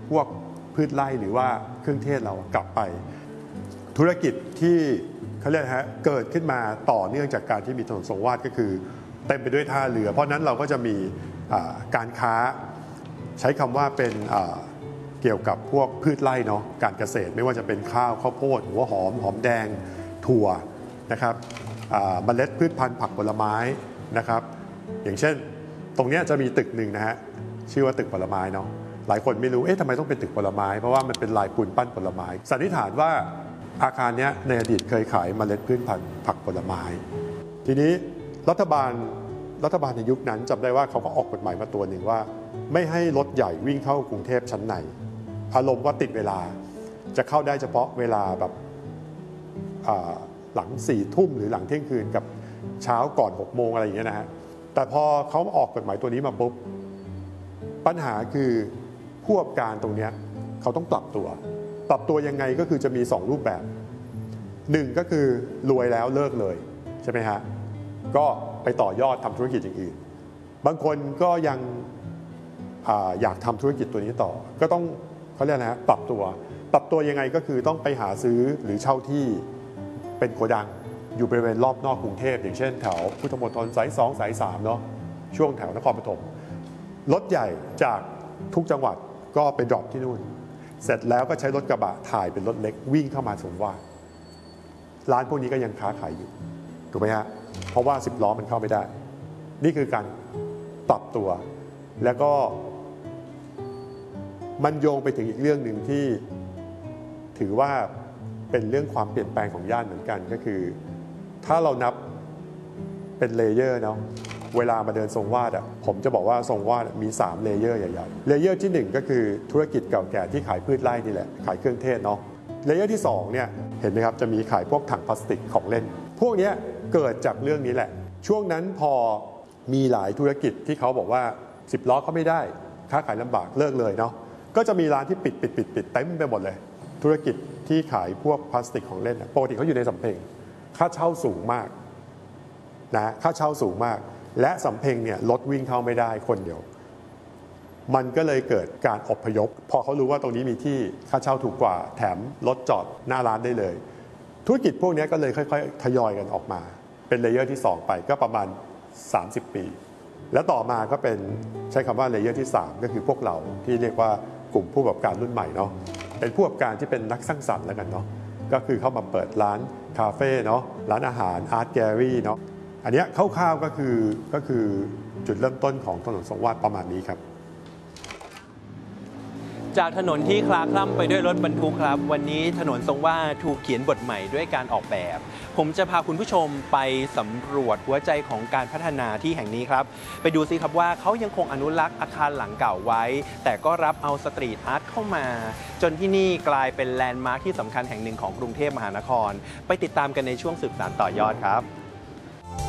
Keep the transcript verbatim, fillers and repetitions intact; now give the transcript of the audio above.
พวกพืชไร่หรือว่าเครื่องเทศเรากลับไปธุรกิจที่เขาเรียกฮะเกิดขึ้นมาต่อเนื่องจากการที่มีถนนทรงวาดก็คือเต็มไปด้วยท่าเรือเพราะนั้นเราก็จะมีการค้าใช้คำว่าเป็นเกี่ยวกับพวกพืชไร่เนาะการเกษตรไม่ว่าจะเป็นข้าวข้าวโพดหัวหอมหอมแดงถั่วนะครับเมล็ดพืชพันธุ์ผักผลไม้นะครับอย่างเช่นตรงนี้จะมีตึกหนึ่งนะฮะชื่อว่าตึกผลไม้เนาะหลายคนไม่รู้เอ๊ะทำไมต้องเป็นตึกผลไม้เพราะว่ามันเป็นลายปูนปั้นผลไม้สันนิษฐานว่าอาคารนี้ในอดีตเคยขายเมล็ดพืชพันธุ์ผักผลไม้ทีนี้รัฐบาลรัฐบาลในยุคนั้นจำได้ว่าเขาก็ออกกฎหมายมาตัวหนึ่งว่าไม่ให้รถใหญ่วิ่งเข้ากรุงเทพชั้นในอารมณ์ว่าติดเวลาจะเข้าได้เฉพาะเวลาแบบหลังสี่ทุ่มหรือหลังเที่ยงคืนกับเช้าก่อนหกโมงอะไรอย่างเงี้ยนะฮะแต่พอเขาออกกฎหมายตัวนี้มาปุ๊บปัญหาคือผู้ประกอบการตรงนี้เขาต้องปรับตัวปรับตัวยังไงก็คือจะมีสองรูปแบบหนึ่งก็คือรวยแล้วเลิกเลยใช่ไหมฮะก็ไปต่อยอดทำธุรกิจอย่างอื่นบางคนก็ยังอยากทำธุรกิจตัวนี้ต่อก็ต้องเขาเรียกนะปรับตัวปรับตัวยังไงก็คือต้องไปหาซื้อหรือเช่าที่เป็นโกดังอยู่บริเวณรอบนอกกรุงเทพอย่างเช่นแถวพุทธมณฑลสายสองสายสามเนาะช่วงแถวนครปฐมรถใหญ่จากทุกจังหวัดก็ไปดรอปที่นู่นเสร็จแล้วก็ใช้รถกระบะถ่ายเป็นรถเล็กวิ่งเข้ามาสงวาดร้านพวกนี้ก็ยังค้าขายอยู่ถูกไหมฮะเพราะว่าสิบล้อมันเข้าไม่ได้นี่คือการปรับตัวแล้วก็มันโยงไปถึงอีกเรื่องหนึ่งที่ถือว่าเป็นเรื่องความเปลี่ยนแปลงของย่านเหมือนกันก็คือถ้าเรานับเป็นเลเยอร์เนาะเวลามาเดินทรงวาดอ่ะผมจะบอกว่าทรงวาดมีสามเลเยอร์ใหญ่ๆเลเยอร์ที่หนึ่งก็คือธุรกิจเก่าแก่ที่ขายพืชไร่นี่แหละขายเครื่องเทศเนาะเลเยอร์ที่สองเนี่ยเห็นไหมครับจะมีขายพวกถังพลาสติกของเล่นพวกนี้เกิดจากเรื่องนี้แหละช่วงนั้นพอมีหลายธุรกิจที่เขาบอกว่าสิบล้อเขาไม่ได้ค้าขายลำบากเลิกเลยเนาะก็จะมีร้านที่ปิดปิดปิดปิดเต็มไปหมดเลยธุรกิจที่ขายพวกพลาสติกของเล่นปกติเขาอยู่ในสำเพ็งค่าเช่าสูงมากนะค่าเช่าสูงมากและสำเพ็งเนี่ยรถวิ่งเข้าไม่ได้คนเดียวมันก็เลยเกิดการอพยพพอเขารู้ว่าตรงนี้มีที่ค่าเช่าถูกกว่าแถมรถจอดหน้าร้านได้เลยธุรกิจพวกนี้ก็เลยค่อยๆทยอยกันออกมาเป็นเลเยอร์ที่สองไปก็ประมาณสามสิบปีแล้วต่อมาก็เป็นใช้คำว่าเลเยอร์ที่สามก็คือพวกเราที่เรียกว่ากลุ่มผู้ประกอบการรุ่นใหม่เนาะเป็นผู้ประกอบการที่เป็นนักสร้างสรรค์แล้วกันเนาะก็คือเข้ามาเปิดร้านคาเฟ่เนาะร้านอาหารอาร์ตแกลเลอรี่เนาะอันนี้คร่าวๆก็คือก็คือจุดเริ่มต้นของถนนทรงวาดประมาณนี้ครับจากถนนที่คลาคล่ำไปด้วยรถบรรทุกครับวันนี้ถนนทรงวาดถูกเขียนบทใหม่ด้วยการออกแบบผมจะพาคุณผู้ชมไปสำรวจหัวใจของการพัฒนาที่แห่งนี้ครับไปดูซิครับว่าเขายังคงอนุรักษ์อาคารหลังเก่าไว้แต่ก็รับเอาสตรีทอาร์ตเข้ามาจนที่นี่กลายเป็นแลนด์มาร์คที่สำคัญแห่งหนึ่งของกรุงเทพมหานครไปติดตามกันในช่วงสืบสานต่อยอดครับ